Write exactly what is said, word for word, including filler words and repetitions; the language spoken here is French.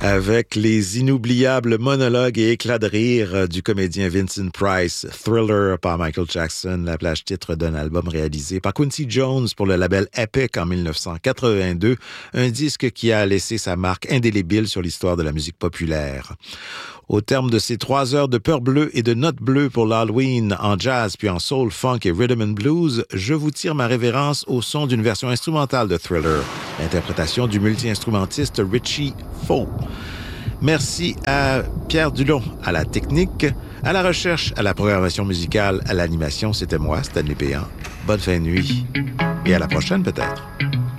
avec les inoubliables monologues et éclats de rire du comédien Vincent Price. Thriller par Michael Jackson, la plage titre d'un album réalisé par Quincy Jones pour le label Epic en dix-neuf cent quatre-vingt-deux, un disque qui a laissé sa marque indélébile sur l'histoire de la musique populaire. Au terme de ces trois heures de peur bleue et de notes bleues pour l'Halloween en jazz puis en soul, funk et rhythm and blues, je vous tire ma révérence au son d'une version instrumentale de Thriller, l'interprétation du multi-instrumentiste Richie Faux. Merci à Pierre Dulon à la technique, à la recherche, à la programmation musicale, à l'animation. C'était moi, Stanley Péan. Bonne fin de nuit et à la prochaine peut-être.